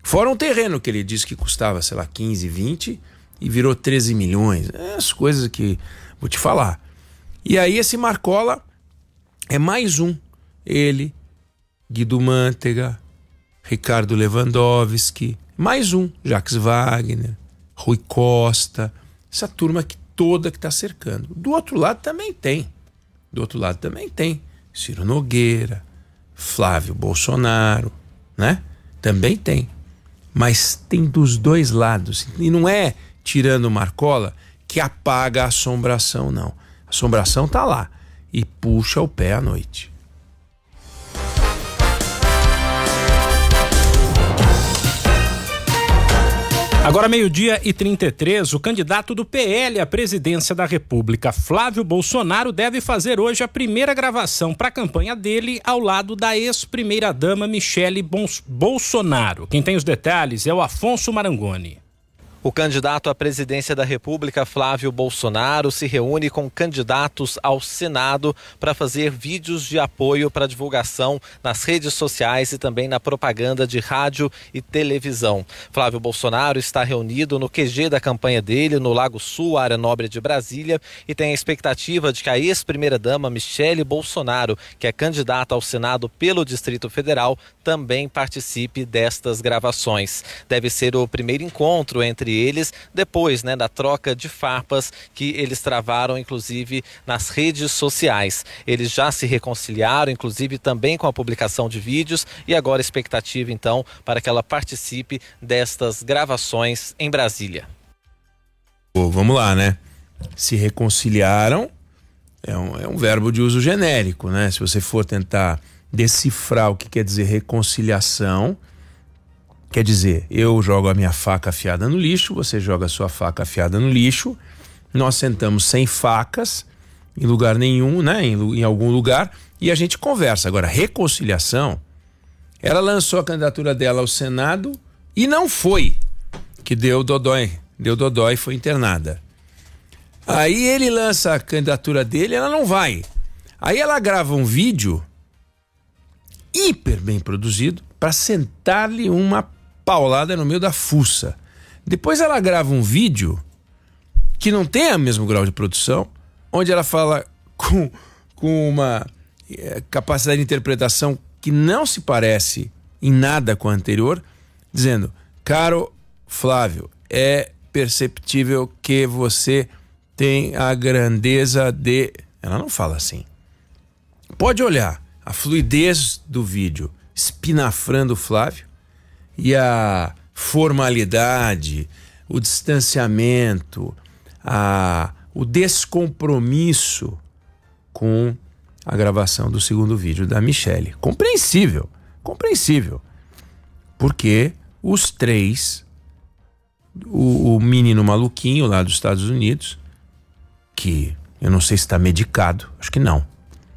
Fora um terreno que ele disse que custava, sei lá, 15, 20 e virou 13 milhões. As coisas que vou te falar. E aí esse Marcola é mais um. Ele, Guido Mantega, Ricardo Lewandowski, mais um, Jacques Wagner, Rui Costa, essa turma toda que está cercando. Do outro lado também tem. Ciro Nogueira, Flávio Bolsonaro, né? Também tem. Mas tem dos dois lados. E não é tirando o Marcola que apaga a assombração, não. A assombração tá lá e puxa o pé à noite. Agora 12:33, o candidato do PL à presidência da República, Flávio Bolsonaro, deve fazer hoje a primeira gravação para a campanha dele ao lado da ex-primeira-dama Michele Bolsonaro. Quem tem os detalhes é o Afonso Marangoni. O candidato à presidência da República, Flávio Bolsonaro, se reúne com candidatos ao Senado para fazer vídeos de apoio para divulgação nas redes sociais e também na propaganda de rádio e televisão. Flávio Bolsonaro está reunido no QG da campanha dele, no Lago Sul, área nobre de Brasília, e tem a expectativa de que a ex-primeira-dama Michele Bolsonaro, que é candidata ao Senado pelo Distrito Federal, também participe destas gravações. Deve ser o primeiro encontro entre eles, depois da troca de farpas que eles travaram, inclusive, nas redes sociais. Eles já se reconciliaram, inclusive, também com a publicação de vídeos, e agora a expectativa, então, para que ela participe destas gravações em Brasília. Vamos lá, né? Se reconciliaram é um verbo de uso genérico, né? Se você for tentar decifrar o que quer dizer reconciliação, quer dizer, eu jogo a minha faca afiada no lixo, você joga a sua faca afiada no lixo, nós sentamos sem facas em lugar nenhum, né? Em algum lugar, e a gente conversa. Agora, reconciliação, ela lançou a candidatura dela ao Senado e não foi, que deu dodói e foi internada. Aí ele lança a candidatura dele, ela não vai. Aí ela grava um vídeo hiper bem produzido para sentar-lhe uma paulada no meio da fuça. Depois ela grava um vídeo que não tem o mesmo grau de produção, onde ela fala com uma capacidade de interpretação que não se parece em nada com a anterior, dizendo: caro Flávio, é perceptível que você tem a grandeza de... Ela não fala assim. Pode olhar a fluidez do vídeo espinafrando o Flávio e a formalidade, o distanciamento, o descompromisso com a gravação do segundo vídeo da Michele. Compreensível. Porque os três, o menino maluquinho lá dos Estados Unidos, que eu não sei se está medicado, acho que não,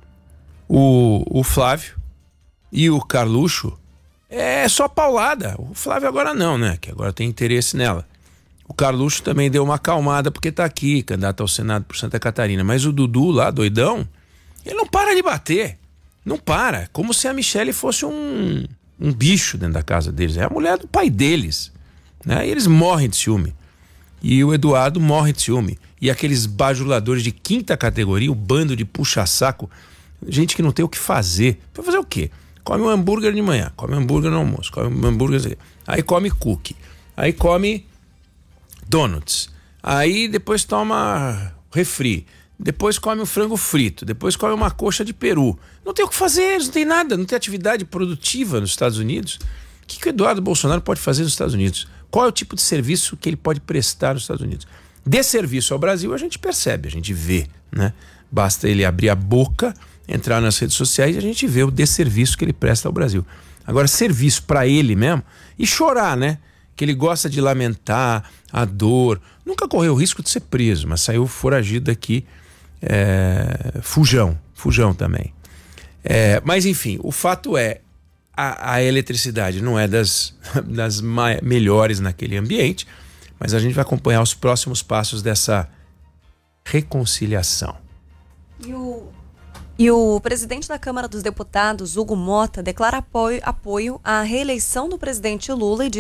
o Flávio e o Carluxo, é só paulada. O Flávio agora não, né? Que agora tem interesse nela. O Carluxo também deu uma acalmada porque tá aqui, candidato ao Senado por Santa Catarina. Mas o Dudu lá, doidão, ele não para de bater. Não para. Como se a Michele fosse um bicho dentro da casa deles. É a mulher do pai deles, né? E eles morrem de ciúme. E o Eduardo morre de ciúme. E aqueles bajuladores de quinta categoria, o bando de puxa-saco, gente que não tem o que fazer. Vai fazer o quê? Come um hambúrguer de manhã, come um hambúrguer no almoço, come um hambúrguer, aí come cookie, aí come donuts, aí depois toma refri, depois come um frango frito, depois come uma coxa de peru. Não tem o que fazer, eles não tem nada, não tem atividade produtiva nos Estados Unidos. O que o Eduardo Bolsonaro pode fazer nos Estados Unidos? Qual é o tipo de serviço que ele pode prestar nos Estados Unidos? De serviço ao Brasil a gente percebe, a gente vê, né? Basta ele abrir a boca, entrar nas redes sociais e a gente vê o desserviço que ele presta ao Brasil. Agora, serviço para ele mesmo, e chorar, né? Que ele gosta de lamentar a dor. Nunca correu o risco de ser preso, mas saiu foragido daqui, fujão também. Mas enfim, o fato é, a eletricidade não é das melhores naquele ambiente, mas a gente vai acompanhar os próximos passos dessa reconciliação. E o presidente da Câmara dos Deputados, Hugo Motta, declara apoio à reeleição do presidente Lula e